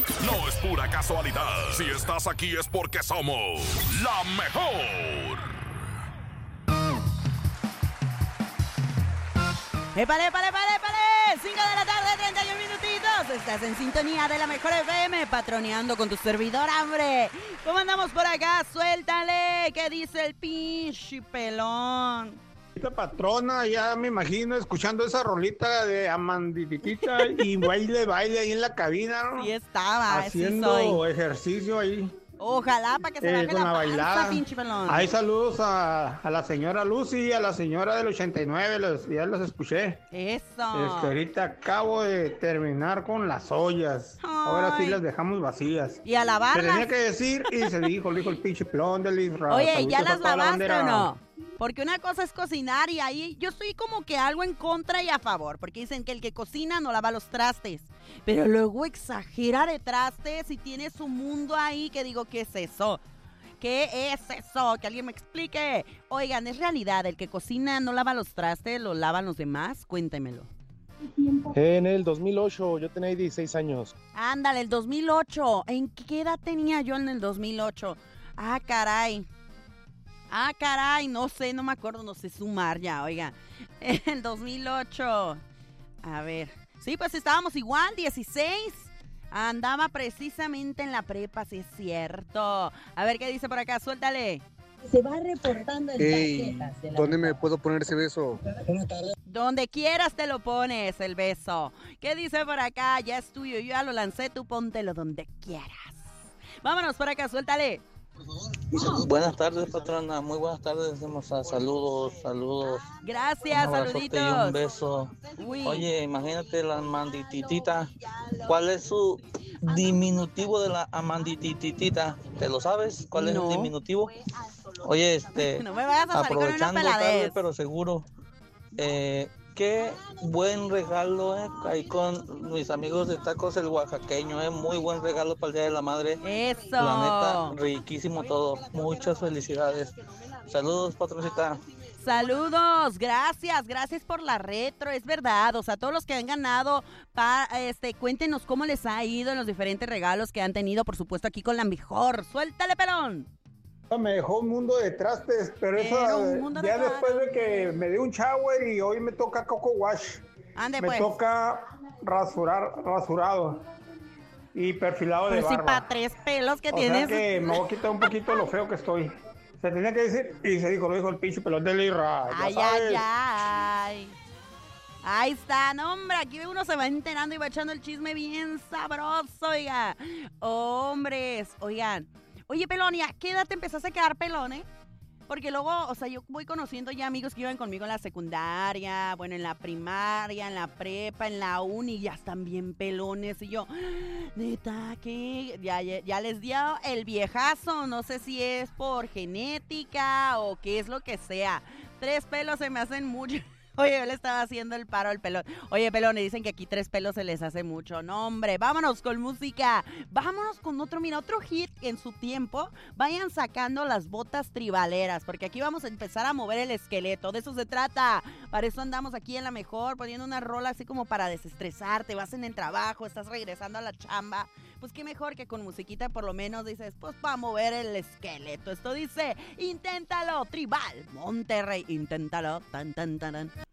No es pura casualidad. Si estás aquí es porque somos la mejor. ¡Épale, épale, épale, épale! 5 de la tarde, 31 minutitos. Estás en sintonía de la mejor FM, patroneando con tu servidor, hambre. ¿Cómo andamos por acá? Suéltale. ¿Qué dice el pinche pelón? Esta patrona, ya me imagino escuchando esa rolita de Amandititita y baile ahí en la cabina, ¿no? Sí estaba, haciendo sí soy. ejercicio ahí. Ojalá para que se baje con la la panza, bailada. pinche pelón. Hay saludos a la señora Lucy y a la señora del 89, ya los escuché. Eso. Ahorita acabo de terminar con las ollas. Ahora sí Ay. las dejamos vacías. Y a Se lavarlas. tenía que decir y se dijo el pinche pelón del Isra. Oye, ¿ya Saluditos a las toda la lavaste bandera. o no? Porque una cosa es cocinar y ahí yo estoy como que algo en contra y a favor. Porque dicen que el que cocina no lava los trastes. Pero luego exagera de trastes y tiene su mundo ahí que digo, ¿qué es eso? ¿Qué es eso? Que alguien me explique. Oigan, ¿es realidad el que cocina no lava los trastes, lo lavan los demás? Cuéntemelo. En el 2008, yo tenía 16 años. Ándale, el 2008. ¿En qué edad tenía yo en el 2008? Ah, caray, no sé, no me acuerdo, no sé sumar ya, oiga. El 2008. A ver. Sí, pues estábamos igual, 16. Andaba precisamente en la prepa, sí es cierto. A ver qué dice por acá, suéltale. Se va reportando en Hey, tarjetas de la ¿dónde me mujer. puedo poner ese beso? Donde quieras te lo pones el beso. ¿Qué dice por acá? Ya es tuyo, yo ya lo lancé, tú póntelo donde quieras. Vámonos por acá, suéltale. Buenas tardes, patrona. Muy buenas tardes. Saludos. Gracias, Un abrazote y un saluditos. beso. Uy. Oye, imagínate la amandititita. ¿Cuál es su diminutivo de la amandititita? ¿Te lo sabes? ¿Cuál es No. el diminutivo? Oye, No me vayas a salir con una aprovechando peladez. tarde, pero seguro. Qué buen regalo, ahí con mis amigos de Tacos el Oaxaqueño, muy buen regalo para el Día de la Madre. Eso. La neta, riquísimo todo. Muchas felicidades. Saludos, patroncita. Saludos, gracias por la retro, es verdad, o sea, todos los que han ganado, cuéntenos cómo les ha ido en los diferentes regalos que han tenido, por supuesto, aquí con la mejor. Suéltale, pelón. Me dejó un mundo de trastes, pero eso un mundo de ya trastes. después de que me di un shower y hoy me toca Coco Wash. Ande, Me pues. toca rasurado y perfilado de Pues sí, barba. para 3 pelos que O tienes. sea que me voy a quitar un poquito lo feo que estoy. Se tenía que decir y se dijo, lo dijo el pinche pelón del Irra. Ay, ay, ay. Ahí está, no, hombre, aquí uno se va enterando y va echando el chisme bien sabroso, oiga. Hombres, oigan. Oye, pelón, ¿y a qué edad te empezaste a quedar pelón, Porque luego, o sea, yo voy conociendo ya amigos que iban conmigo en la secundaria, bueno, en la primaria, en la prepa, en la uni, ya están bien pelones. Y yo, neta, ¿qué? Ya les dio el viejazo, no sé si es por genética o qué es lo que sea. 3 pelos se me hacen mucho. Oye, yo le estaba haciendo el paro al pelón. Oye, pelón, dicen que aquí 3 pelos se les hace mucho. No, hombre, vámonos con música. Vámonos con otro hit en su tiempo. Vayan sacando las botas tribaleras, porque aquí vamos a empezar a mover el esqueleto. De eso se trata. Para eso andamos aquí en la mejor, poniendo una rola así como para desestresarte. Vas en el trabajo, estás regresando a la chamba. Pues qué mejor que con musiquita por lo menos dices, pues para mover el esqueleto. Esto dice, inténtalo, Tribal Monterrey, inténtalo, tan tan tan tan.